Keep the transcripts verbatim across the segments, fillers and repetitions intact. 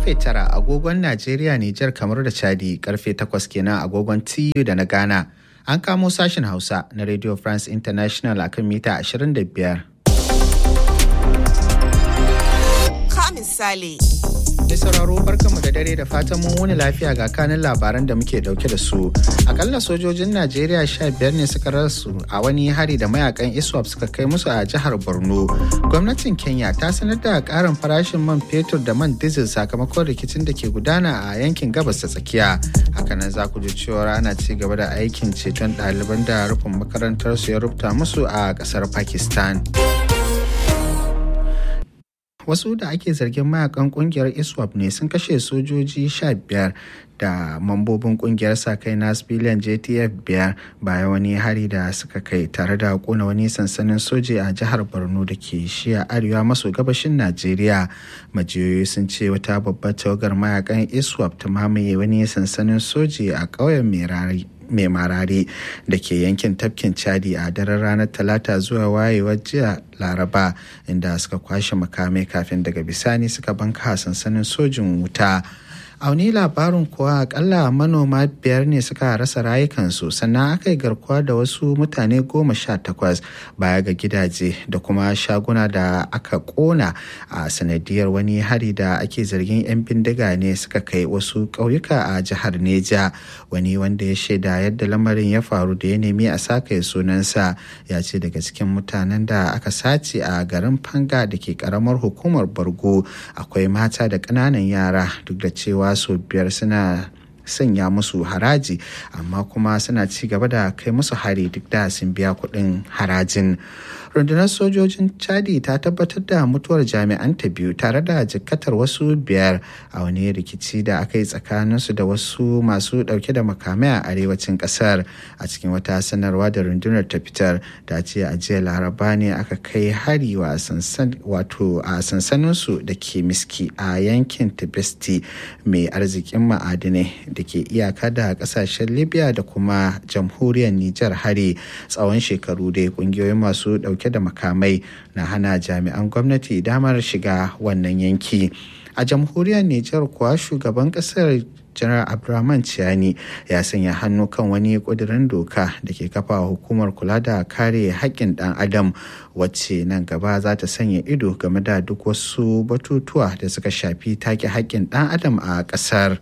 karfe tara agogon Najeriya, Nijar, kamar da Chadi, karfe takwas kenan agogon T U da na Ghana. An kamo sashen Hausa na Radio France International akan mita ashirin da biyar. Ka misali. Mai sauraro barkanmu da dare da fatan mun wuni lafiya ga kanin labaran da muke dauke da su. Akalla sojojin Najeriya sha biyar ne suka rasu a wani hari da mayakan ISWAP suka kai musu a jihar Borno. Gwamnatin Kenya ta sanar da karin farashin man fetur da man diesel sakamakon rikicin da ke gudana a yankin gabas ta tsakiya. Hakanan za ku ji cewa ana ci gaba da aikin ceton ɗaliban da rufin makarantar su ya rubuta musu a ƙasar Pakistan. Wasu da ake zargin mayakan kungiyar ISWAP ne sun kashe sojoji sha biyar da mambobin kungiyar sa-kai na civilian J T F biyar bayan wani hari da suka kai tare da kona wani sansanin soji a jihar Borno da ke shiya arewa maso gabashin Najeriya. Majiyoyi sun ce wata babbar tawagar mayakan ISWAP ta mamaye wani sansanin soji a ƙauyen Merari. mai marare da ke yankin tafkin Chadi a daren ranar talata zuwa wayewar jiya laraba inda suka kwashe makamai kafin daga bisani suka banka sansanin sojin wuta. A wani labarin kuwa akalla manoma biyar ne suka rasa rayukansu sannan aka yi garkuwa da wasu mutane goma sha takwas baya ga gidaje da kuma shaguna da aka kona a sanadiyar wani hari da ake zargin 'yan bindiga ne suka kai wasu ƙauyuka a jihar Neja. Wani wanda ya shaida yadda lamarin ya faru da ya nemi a saka sunansa ya ce daga cikin mutanen da aka sace a garin Fanga da ke karamar hukumar Bargo akwai mata da ƙananan yara, duk da cewa sau biyar suna sanya musu haraji amma kuma suna ci gaba da kai musu hari duk da sun biya kuɗin harajin. Rundunar sojojin Chadi ta tabbatar da mutuwar jami'an ta biyu tare da jikkatar wasu biyar a wani rikici da aka yi tsakaninsu da wasu masu ɗauke da makamai a arewacin ƙasar. A cikin wata sanarwa da rundunar ta fitar ta ce a jiya laraba ne aka kai hari wa wato a sansaninsu da ke Miski a yankin Tibesti mai arzikin ma'adinai da ke iyaka da ƙasashen Libya da kuma jamhuriyar Nijar hari. Tsawon shekaru dai ƙungiyoyin masu ɗauke da makamai na hana jami'an gwamnati damar shiga wannan yanki. A jamhuriyar Nijar kuwa shugaban kasar Janar Abdurrahman Chiani ya sanya hannu kan wani ƙudurin doka da ke kafa hukumar kula da kare haƙƙin ɗan adam wacce nan gaba za ta sanya ido game da duk wasu batutuwa da suka shafi take haƙƙin ɗan adam a ƙasar.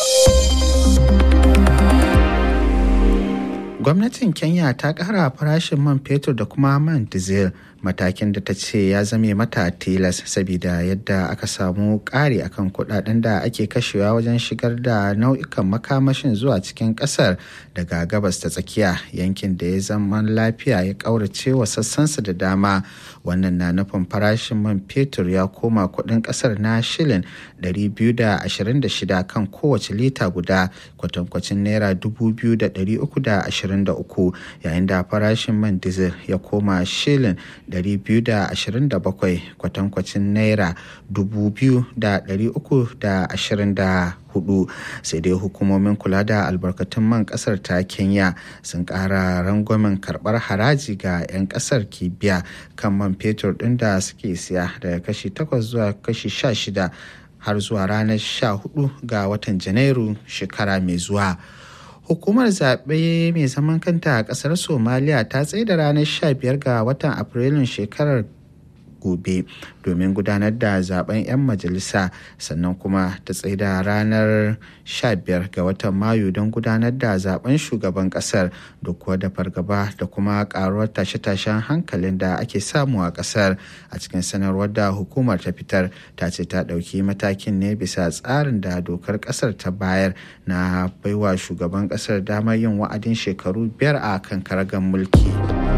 Gwamnatin Kenya ta ƙara farashin man fetur da kuma man diesel, matakin da ta ce ya zame mata tilas saboda yadda aka samu ƙari akan kuɗaɗen da ake kashewa wajen shigar da nau'ikan makamashin zuwa cikin ƙasar daga gabas ta tsakiya, yankin da ya zama lafiya ya ƙaurace wa sassansa da dama. Wannan na nufin farashin man fetur ya koma kuɗin ƙasar na shilin ɗari biyu da ashirin da shida kan kowace lita guda, kwatankwacin naira dubu biyu da ɗari uku da ashirin da uku, yayin da farashin man diesel ya koma shilin ɗari biyu da ashirin da bakwai, kwatankwacin naira dubu biyu da ɗari uku da ashirin da hudu. Sai dai hukumomin kula da albarkatun man kasar ta Kenya sun ƙara rangwamen karɓar haraji ga 'yan kasar ke biya kan man fetur ɗin da suke siya daga kashi takwas zuwa kashi sha shida har zuwa ranar sha hudu ga watan Janairu shekara mai zuwa. Hukumar zaɓe mai zaman kanta a ƙasar Somaliya ta tsaida ranar sha biyar ga watan Afrilun shekarar gobe domin gudanar da zaben 'yan majalisa, sannan kuma ta tsaida ranar sha biyar ga watan Mayu don gudanar da zaben shugaban ƙasar, duk kuwa da fargaba da kuma ƙaruwar tashe-tashen hankalin da ake samu a ƙasar. A cikin sanarwar da hukumar ta fitar ta ce ta ɗauki matakin ne bisa tsarin da dokar ƙasar ta bayar na baiwa shugaban ƙasar damar yin wa'adin shekaru biyar a kan karagar mulki.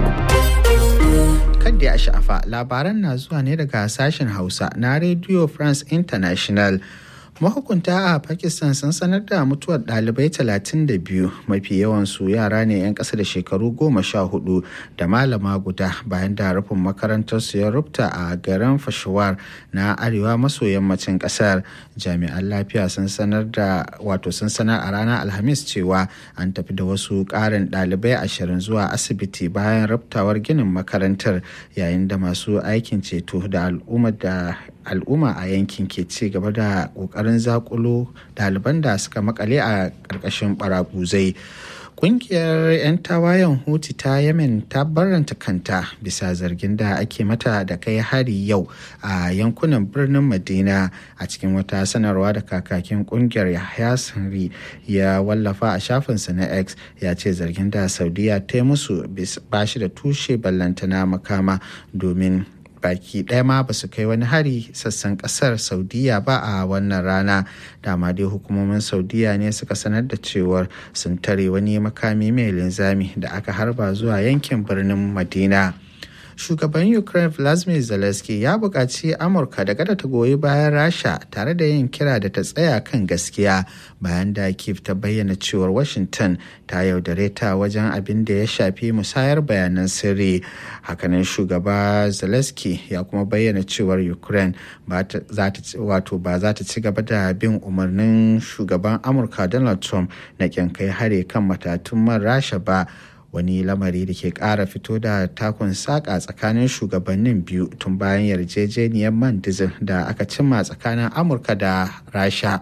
Kadda ya sha'afa, labaran na zuwa ne daga sashen Hausa na Radio France International. Mahukunta a Pakistan sun sanar da mutuwar ɗalibai talatin da biyu, mafi yawansu yara ne 'yan ƙasa da shekaru goma sha hudu da malama guda bayan da rufin makarantarsu ya rufta a garin Peshawar na arewa maso yammacin ƙasar. Jami'an lafiya sun sanar da wato sun sanar a ranar Alhamis cewa an tafi da wasu ƙarin ɗalibai ashirin zuwa asibiti bayan ruftawar ginin makarantar, yayin da masu aikin ceto da al'umma da al'umma a yankin ke ci gaba da ƙoƙarin ƙoƙarin zakulo ɗaliban da suka makale a ƙarƙashin baraguzai. Ƙungiyar 'yan tawayen Houthi ta Yemen ta barranta kanta bisa zargin da ake mata da kai hari yau a yankunan birnin Madina. A cikin wata sanarwa da kakakin ƙungiyar Yahya Sanri ya wallafa a shafinsa na X, ya ce zargin da Saudiya ta yi musu ba shi da tushe ballantana makama, domin baki ɗaya ma ba su kai wani hari sassan ƙasar Saudiya ba a wannan rana. Dama dai hukumomin Saudiya ne suka sanar da cewar sun tare wani makami mai linzami da aka harba zuwa yankin birnin Madina. Shugaban Ukraine Volodymyr Zelensky ya buƙaci Amurka da kada ta goyi bayan Rasha, tare da yin kira da ta tsaya kan gaskiya, bayan da Kyiv ta bayyana cewar Washington ta yaudare ta wajen abin da ya shafi musayar bayanan sirri. Hakanan shugaba Zelensky ya kuma bayyana cewar Ukraine ba za ta ci gaba da bin umarnin shugaban Amurka Donald Trump na ƙin kai hare kan matatun man Rasha ba, wani lamari da ke ƙara fito da takun saƙa tsakanin shugabannin biyu tun bayan yarjejeniyar man dizil da aka cimma tsakanin Amurka da Rasha.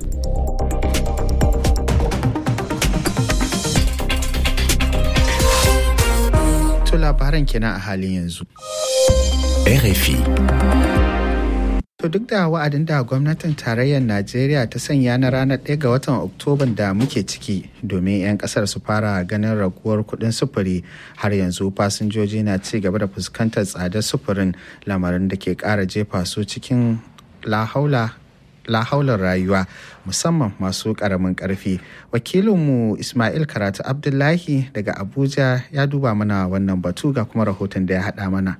To labaran kenan a halin yanzu. R F I. To duk da wa'adin da gwamnatin tarayyar Najeriya ta sanya na ranar ɗaya ga watan Oktoban da muke ciki domin 'yan ƙasar su fara ganin raguwar kuɗin sufuri, har yanzu fasinjoji na ci gaba da fuskantar tsadar sufurin, lamarin da ke ƙara jefa su cikin lahaular rayuwa, musamman masu ƙaramin ƙarfi. Wakilinmu Ismail Karatu Abdullahi daga Abuja ya duba mana wannan batu, ga kuma rahoton da ya haɗa mana.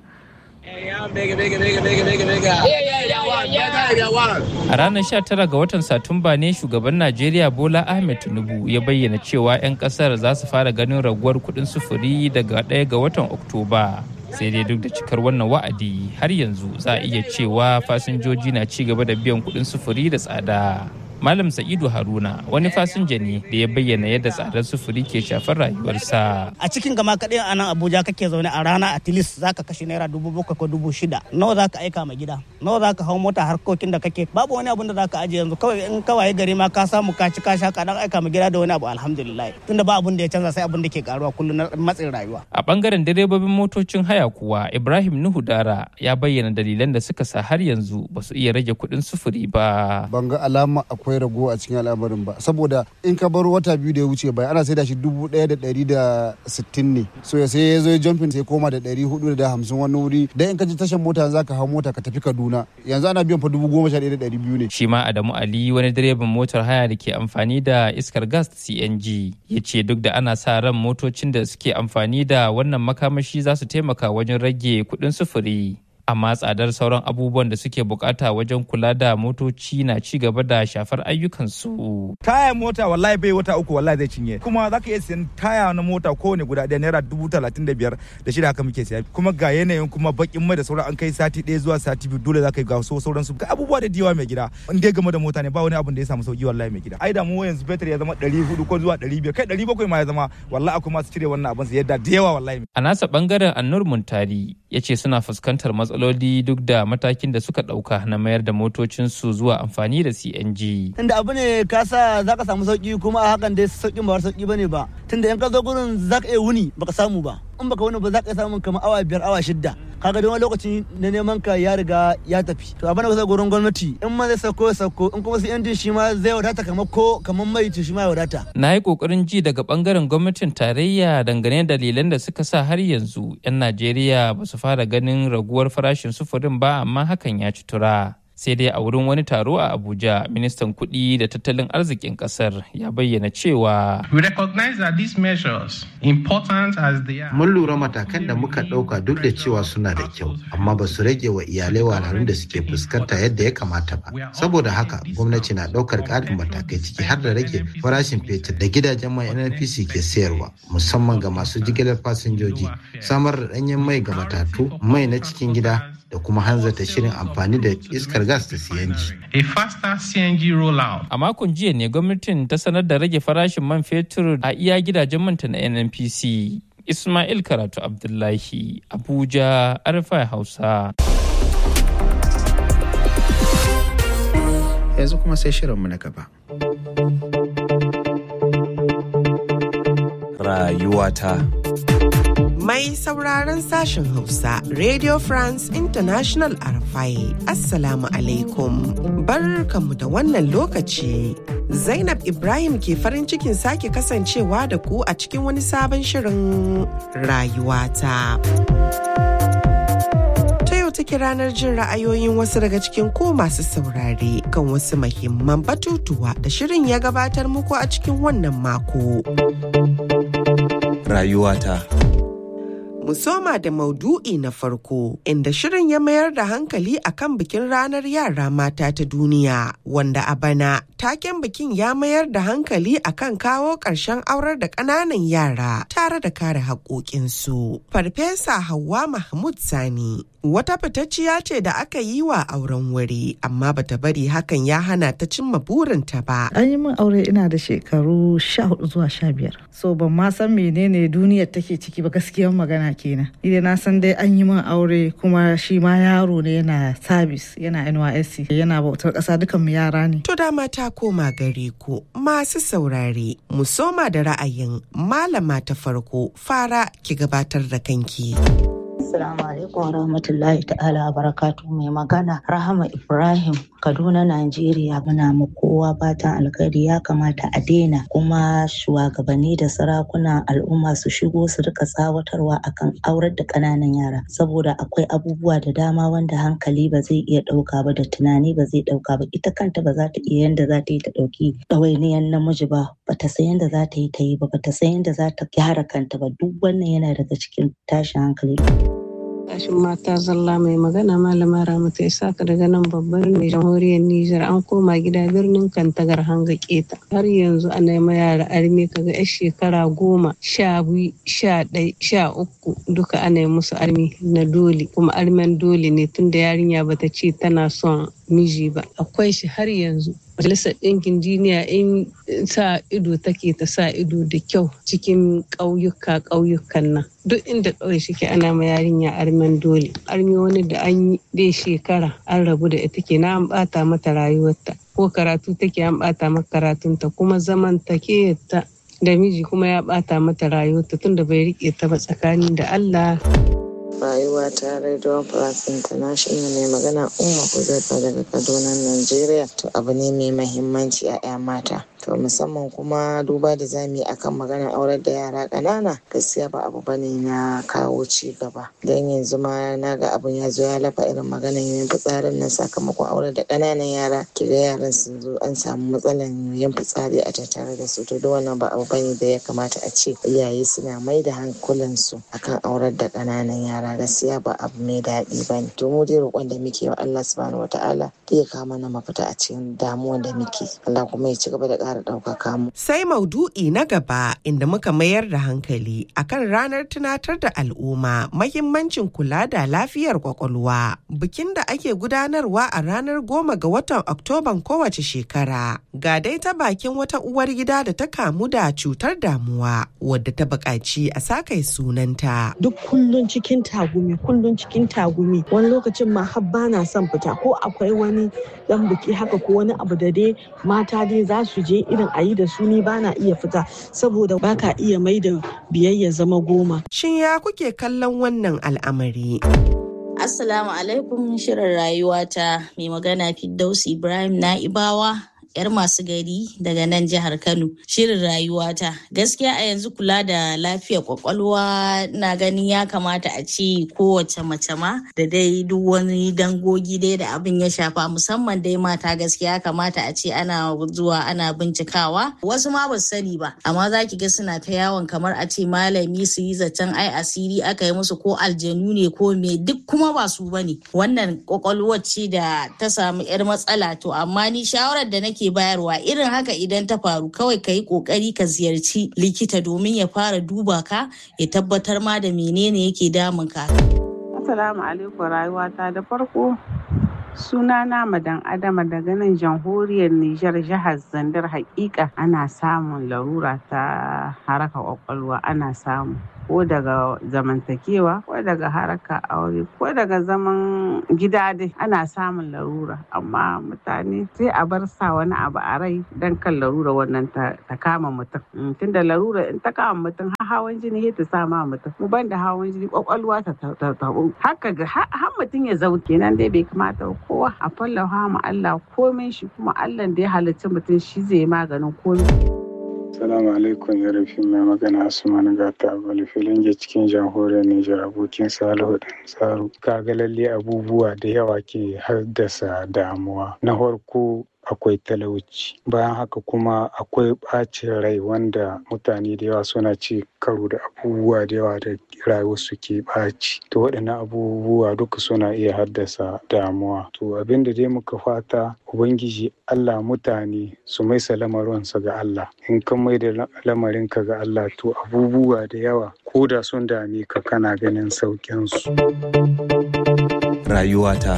A ranar sha tara ga watan Satumba ne shugaban Najeriya Bola Ahmed Tinubu ya bayyana cewa 'yan kasar za su fara ganin raguwar kuɗin sufuri daga ɗaya ga watan Oktoba. Sai dai duk da cikar wannan wa'adi, har yanzu za a iya cewa fasinjoji na ci gaba da biyan kuɗin sufuri da tsada. Malam Sa'idu Haruna wani fasinja ne da ya bayyana yadda tsadar sufuri ke shafar rayuwarsa. A cikin gama kaɗai a nan Abuja kake zaune a rana a tilis zaka kashe naira dubu bakwai ko dubu shida. Nawa zaka aika ma gida? Nawa zaka hau mota harkokin da kake? Babu wani abun da zaka ajiye yanzu, kawai in kawai gari ma ka samu ka ci ka sha ka dan aika ma gida da wani abu, alhamdulillah. Tunda ba abun da ya canza sai abun da ke karuwa kullum na matsin rayuwa. A bangaren direbobin motocin haya kuwa, Ibrahim Nuhu Dara ya bayyana dalilan da suka sa har yanzu ba su iya rage kuɗin sufuri ba. Ban ga alama akwai rago a cikin al'amarin ba, saboda in ka bar wata biyu da ya wuce bai ana sai da shi dubu ɗaya da ɗari da sittin ne, so ya sai ya zo jumping sai koma da ɗari hudu da hamsin wani wuri. Dan in ka ji tashan mota za ka hau mota ka tafi Kaduna yanzu ana biyan fa dubu goma sha ɗaya da ɗari biyu ne. Shi ma Adamu Ali wani direban motar haya da ke amfani da iskar gas C N G ya ce duk da ana sa ran motocin da suke amfani da wannan makamashi za su taimaka wajen rage kuɗin sufuri, amma tsadar sauran abubuwan da suke bukata wajen kula da motoci na ci gaba da shafar ayyukansu. Taya mota wallahi bai wata uku wallahi zai cinye, kuma za ka iya siyan taya na mota kowane guda ɗaya naira dubu talatin da biyar da shida haka muke siya, kuma ga yanayin kuma bakin mai da sauran an kai sati ɗaya zuwa sati biyu dole za ka yi ga so sauran su ga abubuwa da diwa mai gida. In dai game da mota ne ba wani abun da ya samu sauki wallahi mai gida. Ai da mu yanzu fetur ya zama ɗari hudu ko zuwa ɗari biyar kai ɗari bakwai ma ya zama, wallahi akwai masu cire wannan abin su yadda da yawa wallahi. A nasa bangaren Annur Muntari ya ce suna fuskantar matsaloli duk da matakin da suka dauka na mayar da motocinsu zuwa amfani da C N G. Tunda abu ne ka sa za ka samu sauki, kuma a hakan dai sauƙin ba sauƙi bane ba. Tunda in ka zo gurin za ka iya wuni baka samu ba, in baka wuni ba za ka iya samun kamar awa biyar awa shidda. Kaga don wani lokaci na neman ka ya riga ya tafi. To abin da ka gurin gwamnati in ma zai sauko sauko, in kuma C N G shi ma zai wadata kamar ko kamar mai to shi ma ya wadata. Na yi kokarin ji daga bangaren gwamnatin tarayya dangane da dalilan da suka sa har yanzu 'yan Najeriya ba su fara ganin raguwar farashin sufurin ba, amma hakan ya ci tura. Sai dai a wurin wani taro a Abuja, ministan kuɗi da tattalin arzikin ƙasar ya bayyana cewa mun lura matakan da muka ɗauka duk da cewa suna da kyau, amma ba su rage wa iyalai wahalhalun da suke fuskanta yadda ya kamata ba. Saboda haka gwamnati na ɗaukar ƙarin matakai, ciki har da rage farashin fetur da gidajen mai N N P C ke sayarwa, musamman ga masu jigilar fasinjoji, samar da ɗanyen mai ga matatu, mai na cikin gida, da kuma hanzarta shirin amfani da iskar gas da C N G. A faster C N G rollout. A makon jiya ne gwamnatin ta sanar da rage farashin man fetur a iya gidajen manta na N N P C. Ismail Karatu Abdullahi, Abuja, R F I Hausa. yanzu kuma sai shirinmu na gaba. Rayuwata. Mai sauraron sashen Hausa, Radio France International R F I, Assalamu alaikum. Barkanmu da wannan lokaci. Zainab Ibrahim ke farin cikin sake kasancewa da ku a cikin wani sabon shirin rayuwata. Take ranar jin ra'ayoyin wasu daga cikin ko masu saurare kan wasu muhimman batutuwa da shirin ya gabatar muku a cikin wannan mako. Rayuwata. Mu soma da maudu'i na farko inda shirin ya mayar da hankali akan bikin ranar yara mata ta duniya wanda a bana taken bikin ya mayar da hankali akan kawo ƙarshen aurar da ƙananan yara tare da kare haƙoƙinsu. Farfesa Hauwa Mahmud Sani wata fitacciya ce da aka yi wa auren wuri amma bata bari hakan ya hana ta cimma burinta ba. An yi min aure ina da shekaru sha hudu zuwa sha biyar. So ban ma san menene duniyar take ciki ba gaskiyar magana kenan. Idan na san dai an yi min aure kuma shi ma yaro ne yana service yana N Y S C yana bautar ƙasa dukan mu yara ne. To dama ta koma gare ku masu saurare mu soma da ra'ayin malama ta farko fara ki gabatar da kanki. Assalamu alaikum wa rahmatullahi ta'ala wa barakatuhu mai magana Rahama Ibrahim Kaduna Najeriya. Muna mu kowa fatan alkhairi ya kamata a daina kuma shugabanni da sarakunan al'umma su shigo su rika tsawatarwa akan aurar da ƙananan yara saboda akwai abubuwa da dama wanda hankali ba zai iya ɗauka ba da tunani ba zai ɗauka ba. Ita kanta ba za ta iya yanda za ta yi ta ɗauki ɗawainiyar namiji ba ba ta san yanda za ta yi ta yi ba ba ta san yanda za ta gyara kanta ba. Duk wannan yana daga cikin tashin hankali. Tashin mata zalla mai magana malama Ramatu Isaka daga nan babbar mai jamhuriyar Nijar. An koma gida birnin Kantagar hanga keta. Har yanzu ana yi ma yara arme kaga yar shekara goma, sha biyu, sha ɗaya, sha uku duka ana yi musu arme na dole kuma armen dole ne tunda yarinya bata ce tana son miji ba. Akwai shi har yanzu. Majalisar Ɗinkin Duniya in sa ido take ta sa ido da kyau cikin ƙauyuka ƙauyukan nan. Duk inda ƙauye shike ana ma yarinya armen dole. Arme wani da an yi dai shekara an rabu da ita ke na an ɓata mata rayuwarta. Ko karatu take an ɓata mata karatunta kuma zaman take ta da miji kuma ya ɓata mata rayuwarta tunda bai riƙe ta ba tsakani da Allah. Rayuwa ta Radio France International mai magana Umma Huzaifa daga Kaduna, Najeriya. To abu ne mai mahimmanci a 'ya mata. To musamman kuma duba da zamu yi akan maganar aurar da yara ƙanana gaskiya ba abu bane na kawo ci gaba. Dan yanzu ma na ga abun ya zo ya lafa irin maganar yin fitsarin nan sakamakon aurar da ƙananan yara kiga yaran sun zo an samu matsalan yin fitsari a tattare da su. To duk wannan ba abu bane da ya kamata a ce iyaye suna mai da hankulansu akan aurar da ƙananan yara. Gaskiya ba abu mai daɗi ba ne. To mu dai roƙon da muke wa Allah subhanahu wataala zai kawo mana mafita a cikin damuwan da muke. Allah kuma ya ci gaba da ƙara ɗaukaka mu. Sai maudu'i na gaba inda muka mayar da hankali akan ranar tunatar da al'umma mahimmancin kula da lafiyar kwakwalwa. Bikin da ake gudanarwa a ranar goma ga watan Oktoban kowace shekara. Ga dai ta bakin wata uwar gida da ta kamu da cutar damuwa wadda ta buƙaci a sakai sunanta. Duk kullun cikin tagumi kullun cikin tagumi wani lokacin ma har bana son fita ko akwai wani dan biki haka ko wani abu da dai mata dai za su je irin a yi da su ni bana iya fita saboda baka iya mai da biyayya zama goma. Shin ya kuke kallon wannan al'amari? Assalamu alaikum, shirin rayuwata mai magana Firdausi Ibrahim Na'ibawa. Yar masu gari daga nan jihar Kano. Shirin rayuwata. Gaskiya a yanzu kula da lafiyar kwakwalwa na ganin ya kamata a ce kowace mace ma da dai duk wani dangogi dai da abin ya shafa musamman dai mata gaskiya kamata a ce ana zuwa ana bincikawa. Wasu ma ba su sani ba amma za ki ga suna ta yawon kamar a ce malami su yi zaton ai asiri aka yi musu ko aljanu ne ko me duk kuma ba su bane. Wannan kwakwalwar ce da ta samu yar matsala to amma ni shawarar da nake bayarwa irin haka idan ta faru kawai ka yi kokari ka ziyarci likita domin ya fara duba ka ya tabbatar ma da menene yake damun ka. Assalamu alaikum rayuwata da farko sunana Madan Adama daga nan jamhuriyar Nijar jihar Zandar. Hakika ana samun larura ta haraka kwakwalwa ana samu ko daga zamantakewa ko daga haraka aure ko daga zaman gida dai ana samun larura, amma mutane sai a bar sa wani abu a rai don kan larura wannan ta kama mutum. Tunda larura in ta kama mutum har hawan jini ta sa ma mutum, mu ban da hawan jini kwakwalwa ta tabu haka ga har mutum ya zau. Kenan dai bai kamata kowa a fallafa ma Allah komai shi, kuma Allah da ya halicci mutum shi zai maganin komai. Assalamu alaikum ya rafi mai magana Asmanu Gata Bali filin cikin jamhuriyar Nijar, abokin Salihu Dan Tsaro. Kaga lalle abubuwa da yawa ke haddasa damuwa. Na farko akwai talauci, bayan haka kuma akwai ɓacin rai wanda mutane da yawa suna ci karo da abubuwa da yawa da rayuwar su ke ɓaci. To waɗannan abubuwa duka suna iya haddasa damuwa. To abin da dai muka fata Ubangiji Allah mutane su maisa lamarinsa ga Allah. In ka mai da lamarinka ga Allah to abubuwa da yawa ko da sun dame ka kana ganin sauƙinsu. Rayuwata.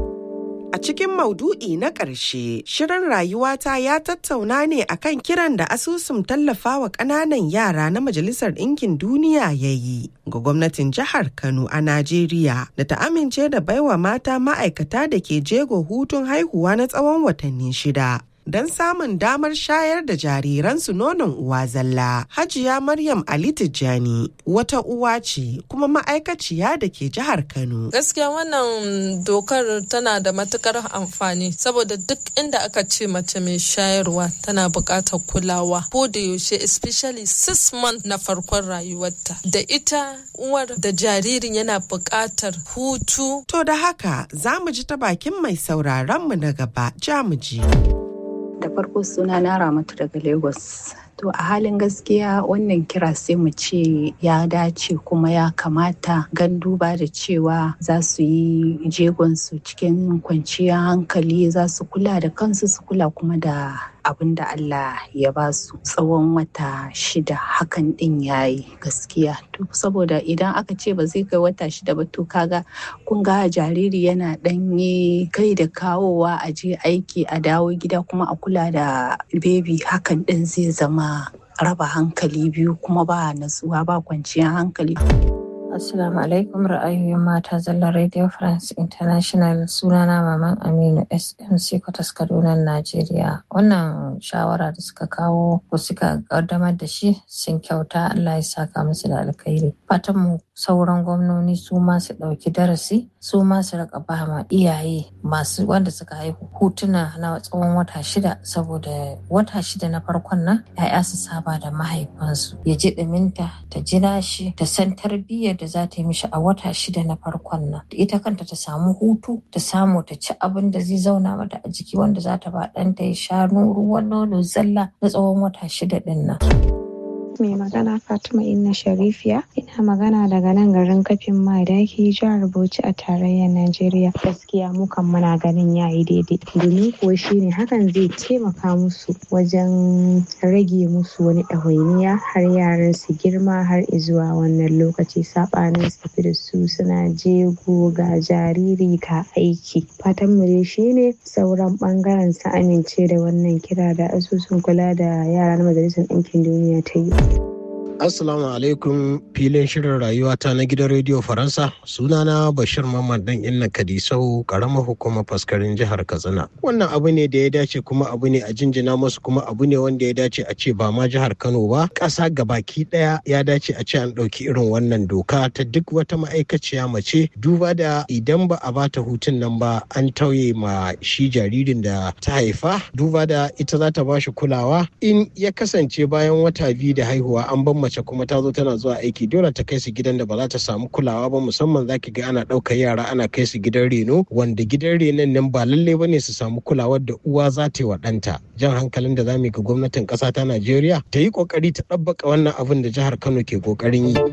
A cikin maudu'i na ƙarshe, shirin rayuwata ya tattauna ne akan kiran da asusun tallafawa ƙananan yara na Majalisar Ɗinkin Duniya ya yi ga gwamnatin jihar Kano a Najeriya da ta amince da baiwa mata ma'aikata da ke jego hutun haihuwa na tsawon watanni shida. Don samun damar shayar da jariransu nonon uwa zalla. Hajiya Maryam Ali Tijjani wata uwa ce kuma ma'aikaciya da ke jihar Kano. Gaskiya wannan dokar tana da matukar amfani saboda duk inda aka ce mace mai shayarwa tana buƙatar kulawa ko da yaushe, especially six months na farkon rayuwarta. Da ita uwar da jaririn yana buƙatar hutu. To da haka za mu ji ta bakin mai sauraron mu na gaba, jamuji. Da farko suna na Ramatu daga Lagos. To a halin gaskiya wannan kira sai mu ce ya dace kuma ya kamata, gan duba da cewa za su yi jegonsu cikin kwanciyar hankali, za su kula da kansu su kula kuma da abin da Allah ya ba su tsawon wata shida. Hakan din yayi gaskiya, to saboda idan aka ce ba zai kai wata shida ba to kaga kun ga jariri yana ɗanye kai da kawowa, a je aiki a dawo gida kuma a kula da bebi. Hakan din zai zama raba hankali biyu kuma ba natsuwa ba kwanciyar hankali. Assalamu alaikum, ra'ayoyin mata zalla Radio France International. Sunana Maman Aminu S M C Kwatas Kaduna, Najeriya. Wannan shawara da suka kawo ko suka kaddamar da shi sun kyauta, Allah ya saka musu da alkhairi. Fatan mu sauran gwamnoni su ma su dauki darasi, su ma su rika ba ma iyaye masu wanda suka haihu hutuna na tsawon wata shida, saboda wata shida na farkon nan ya'ya su saba da mahaifansu, ya ji ɗuminta, ta jira shi, ta san tarbiyyar da za ta yi mishi a wata shida na farkon nan, da ita kanta ta samu hutu, ta samu ta ci abin da zai zauna mata a jiki, wanda za ta ba ɗanta ya sha ruwan nono zalla na tsawon wata shida ɗin nan. Mai magana Fatima Inna Sharifiya, ina magana daga nan garin Kafin Madaki, jihar Bauchi a tarayyar Najeriya. Gaskiya mu kan muna ganin yayi daidai, domin kuwa shine hakan zai taimaka musu wajen rage musu wani ɗawainiya har yaran su girma har izuwa wannan lokaci, saɓanin su tafi da su suna jego ga jariri ka aiki. Fatan mu dai shine sauran bangaren su amince da wannan kira da asusun kula da yara na Majalisar Ɗinkin Duniya ta yi. Assalamu alaikum, filin shirin rayuwata na gidan rediyo Faransa. Sunana Bashir Mamman dan Inna Kadisau, karamar hukumar faskarin jihar Katsina. Wannan abu ne da ya dace kuma abu ne a jinjina musu, kuma abu ne wanda ya dace a ce ba ma jihar Kano ba, ƙasa gabaki ɗaya ya dace a ce an ɗauki irin wannan doka ta duk wata ma'aikaciya mace, duba da idan ba a bata hutun nan ba an tauye ma shi jaririn da ta haifa, duba da ita za ta ba shi kulawa. In ya kasance bayan wata biyu da haihuwa an ban mace kuma ta zo tana zuwa aiki, dole ta kai su gidan da ba za ta samu kulawa ba, musamman zaki ga ana ɗaukar yara ana kai su gidan reno, wanda gidan renon nan ba lallai bane su samu kulawar da uwa za ta yi wa ɗanta. Jan hankalin da za mu yi ga gwamnatin ƙasa ta Najeriya ta yi ƙoƙari ta ɗabbaka wannan abin da jihar Kano ke ƙoƙarin yi.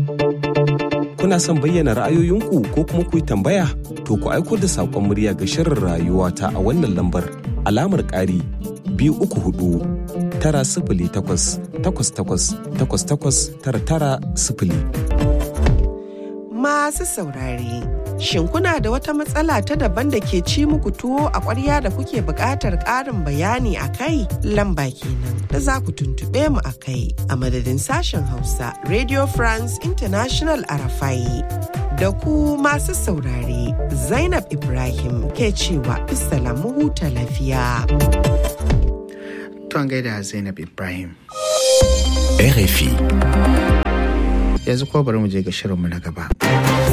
Kuna son bayyana ra'ayoyinku ko kuma ku yi tambaya? To ku aiko da saƙon murya ga shirin rayuwata a wannan lambar alamar ƙari biyu uku hudu tara sifili takwas takwas takwas takwas takwas tara tara sifili. Masu saurare, Shin kuna da wata matsala ta daban da ke ci muku tuwo a ƙwarya da kuke buƙatar ƙarin bayani a kai? Lamba kenan da za ku tuntuɓe mu a kai a madadin sashen Hausa Radio France International Arafai. Da ku masu saurare, Zainab Ibrahim ke cewa bisalam mu huta lafiya. Tuwan gaida Zainab Ibrahim. R F I. Yanzu ko bari mu je ga shirinmu na gaba.